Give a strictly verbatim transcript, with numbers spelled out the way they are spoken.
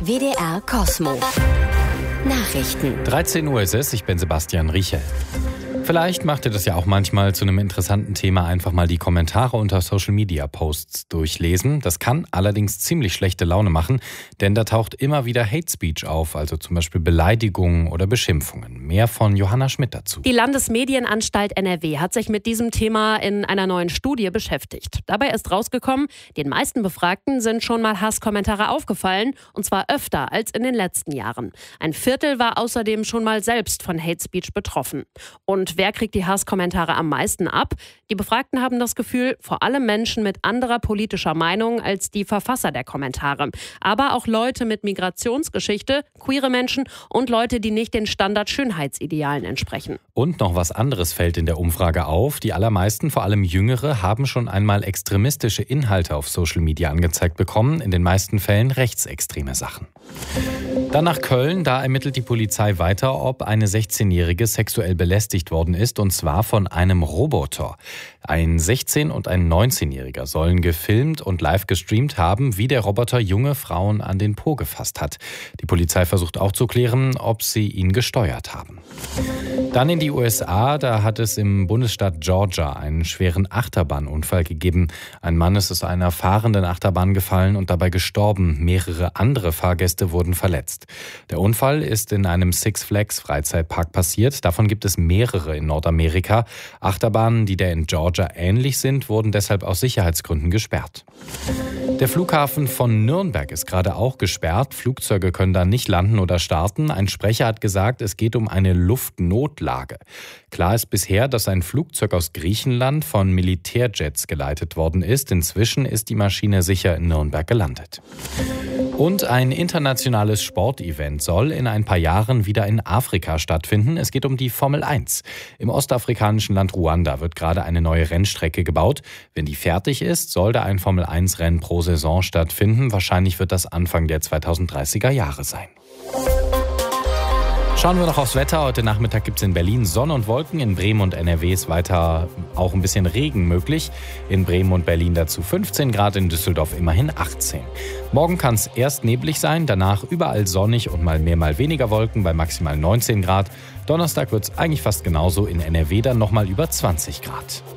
W D R Kosmo. Nachrichten. dreizehn Uhr ist es, ich bin Sebastian Riechel. Vielleicht macht ihr das ja auch manchmal zu einem interessanten Thema, einfach mal die Kommentare unter Social-Media-Posts durchlesen. Das kann allerdings ziemlich schlechte Laune machen, denn da taucht immer wieder Hate Speech auf, also zum Beispiel Beleidigungen oder Beschimpfungen. Mehr von Johanna Schmidt dazu. Die Landesmedienanstalt N R W hat sich mit diesem Thema in einer neuen Studie beschäftigt. Dabei ist rausgekommen, den meisten Befragten sind schon mal Hasskommentare aufgefallen, und zwar öfter als in den letzten Jahren. Ein Viertel war außerdem schon mal selbst von Hate Speech betroffen. Und wer kriegt die Hasskommentare am meisten ab? Die Befragten haben das Gefühl, vor allem Menschen mit anderer politischer Meinung als die Verfasser der Kommentare. Aber auch Leute mit Migrationsgeschichte, queere Menschen und Leute, die nicht den Standard-Schönheitsidealen entsprechen. Und noch was anderes fällt in der Umfrage auf. Die allermeisten, vor allem Jüngere, haben schon einmal extremistische Inhalte auf Social Media angezeigt bekommen. In den meisten Fällen rechtsextreme Sachen. Dann nach Köln, da ermittelt die Polizei weiter, ob eine sechzehnjährige sexuell belästigt worden ist, und zwar von einem Roboter. Ein sechzehn- und ein neunzehnjähriger sollen gefilmt und live gestreamt haben, wie der Roboter junge Frauen an den Po gefasst hat. Die Polizei versucht auch zu klären, ob sie ihn gesteuert haben. Dann in die U S A, da hat es im Bundesstaat Georgia einen schweren Achterbahnunfall gegeben. Ein Mann ist aus einer fahrenden Achterbahn gefallen und dabei gestorben. Mehrere andere Fahrgäste wurden verletzt. Der Unfall ist in einem Six Flags Freizeitpark passiert. Davon gibt es mehrere in Nordamerika. Achterbahnen, die der in Georgia ähnlich sind, wurden deshalb aus Sicherheitsgründen gesperrt. Der Flughafen von Nürnberg ist gerade auch gesperrt. Flugzeuge können da nicht landen oder starten. Ein Sprecher hat gesagt, es geht um eine Luftnotlage. Klar ist bisher, dass ein Flugzeug aus Griechenland von Militärjets geleitet worden ist. Inzwischen ist die Maschine sicher in Nürnberg gelandet. Und ein internationales Sportevent soll in ein paar Jahren wieder in Afrika stattfinden. Es geht um die Formel eins. Im ostafrikanischen Land Ruanda wird gerade eine neue Rennstrecke gebaut. Wenn die fertig ist, soll da ein Formel eins Rennen pro Saison stattfinden. Wahrscheinlich wird das Anfang der zweitausenddreißiger Jahre sein. Schauen wir noch aufs Wetter. Heute Nachmittag gibt es in Berlin Sonne und Wolken. In Bremen und N R W ist weiter auch ein bisschen Regen möglich. In Bremen und Berlin dazu fünfzehn Grad, in Düsseldorf immerhin achtzehn. Morgen kann es erst neblig sein, danach überall sonnig und mal mehr, mal weniger Wolken bei maximal neunzehn Grad. Donnerstag wird es eigentlich fast genauso, in N R W dann nochmal über zwanzig Grad.